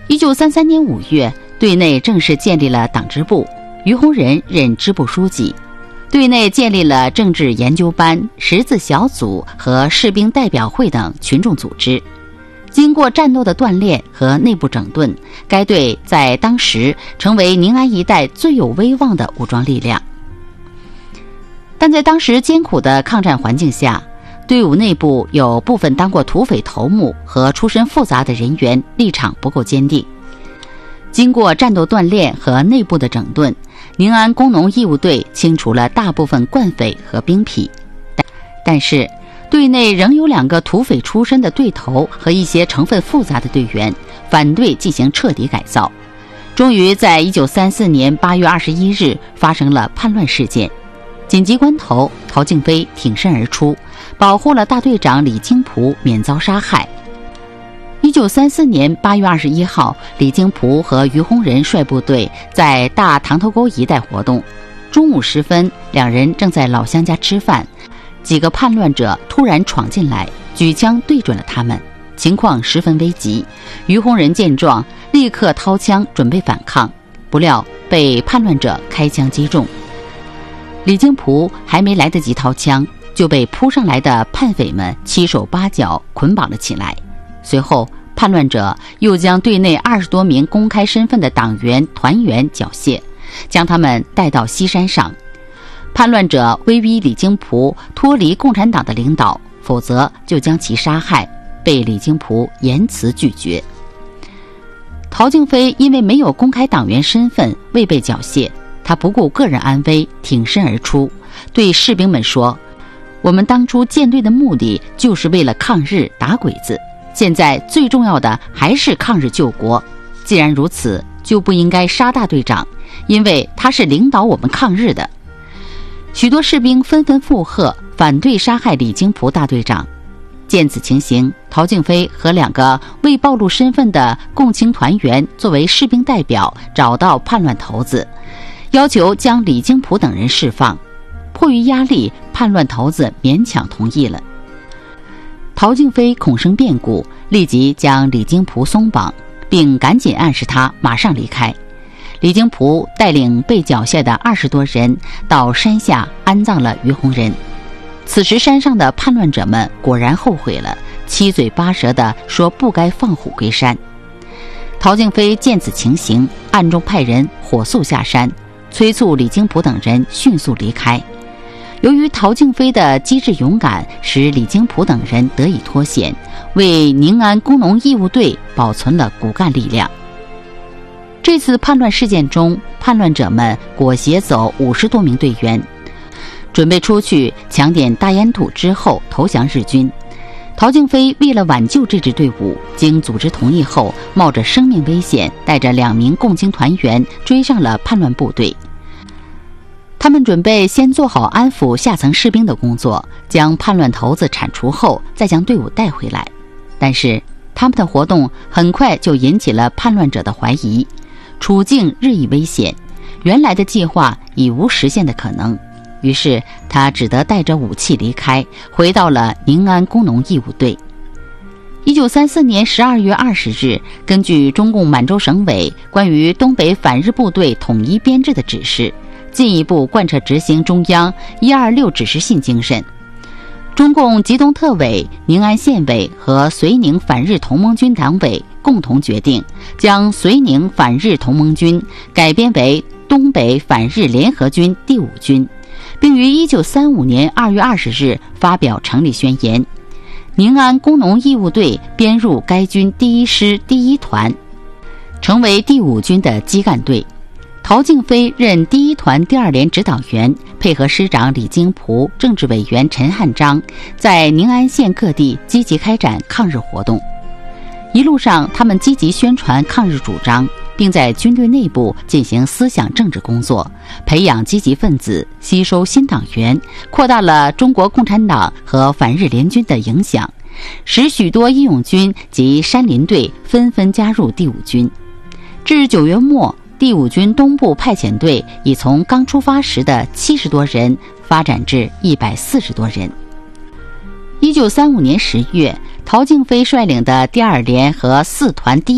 1933年5月，队内正式建立了党支部，于洪仁任支部书记。队内建立了政治研究班、识字小组和士兵代表会等群众组织。经过战斗的锻炼和内部整顿，该队在当时成为宁安一带最有威望的武装力量。但在当时艰苦的抗战环境下，队伍内部有部分当过土匪头目和出身复杂的人员立场不够坚定。经过战斗锻炼和内部的整顿，宁安工农义务队清除了大部分惯匪和兵痞，但是队内仍有2个土匪出身的队头和一些成分复杂的队员反对进行彻底改造。终于在1934年8月21日发生了叛乱事件。紧急关头，陶敬飞挺身而出，保护了大队长李经璞免遭杀害。1934年8月21号，李经璞和于洪仁率部队在大塘头沟一带活动。中午时分，两人正在老乡家吃饭，几个叛乱者突然闯进来，举枪对准了他们，情况十分危急。于洪仁见状，立刻掏枪准备反抗，不料被叛乱者开枪击中。李经璞还没来得及掏枪，就被扑上来的叛匪们七手八脚捆绑了起来。随后叛乱者又将队内20多名公开身份的党员团员缴械，将他们带到西山上。叛乱者威逼李经璞脱离共产党的领导，否则就将其杀害，被李经璞严词拒绝。陶敬飞因为没有公开党员身份，未被缴械，他不顾个人安危，挺身而出，对士兵们说：我们当初建队的目的就是为了抗日打鬼子，现在最重要的还是抗日救国。既然如此，就不应该杀大队长，因为他是领导我们抗日的。许多士兵纷纷附和，反对杀害李经璞大队长。见此情形，陶敬飞和2个未暴露身份的共青团员作为士兵代表，找到叛乱头子，要求将李经璞等人释放。迫于压力，叛乱头子勉强同意了。陶敬飞恐生变故，立即将李经璞松绑，并赶紧暗示他马上离开。李经璞带领被缴械的20多人到山下安葬了于洪仁。此时山上的叛乱者们果然后悔了，七嘴八舌地说不该放虎归山。陶敬飞见此情形，暗中派人火速下山，催促李经璞等人迅速离开。由于陶敬飞的机智勇敢，使李经璞等人得以脱险，为宁安工农义务队保存了骨干力量。这次叛乱事件中，叛乱者们裹挟走50多名队员，准备出去抢点大烟土之后投降日军。陶敬飞为了挽救这支队伍，经组织同意后，冒着生命危险，带着2名共青团员追上了叛乱部队。他们准备先做好安抚下层士兵的工作，将叛乱头子铲除后，再将队伍带回来。但是他们的活动很快就引起了叛乱者的怀疑，处境日益危险，原来的计划已无实现的可能。于是他只得带着武器离开，回到了宁安工农义务队。1934年12月20日，根据中共满洲省委关于东北反日部队统一编制的指示，进一步贯彻执行中央126指示信精神，中共吉东特委、宁安县委和绥宁反日同盟军党委共同决定，将绥宁反日同盟军改编为东北反日联合军第5军，并于1935年2月20日发表成立宣言。宁安工农义务队编入该军第1师第1团，成为第5军的基干队。陶敬飞任第1团第2连指导员，配合师长李经璞、政治委员陈汉章，在宁安县各地积极开展抗日活动。一路上，他们积极宣传抗日主张，并在军队内部进行思想政治工作，培养积极分子，吸收新党员，扩大了中国共产党和反日联军的影响，使许多义勇军及山林队纷纷加入第5军。至9月末，第5军东部派遣队已从刚出发时的70多人发展至140多人。1935年10月，陶敬飞率领的第2连和4团第1